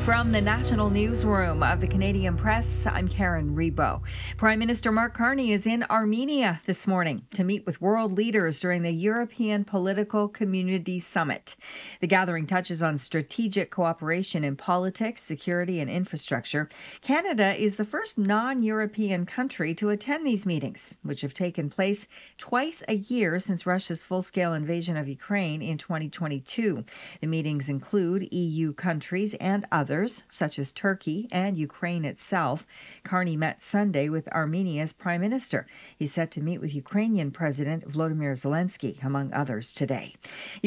From the national newsroom of the Canadian Press, I'm Karen Rebo. Prime Minister Mark Carney is in Armenia this morning to meet with world leaders during the European Political Community Summit. The gathering touches on strategic cooperation in politics, security, and infrastructure. Canada is the first non-European country to attend these meetings, which have taken place twice a year since Russia's full-scale invasion of Ukraine in 2022. The meetings include EU countries and others, such as Turkey and Ukraine itself. Carney met Sunday with Armenia's prime minister. He's set to meet with Ukrainian President Volodymyr Zelensky, among others, today.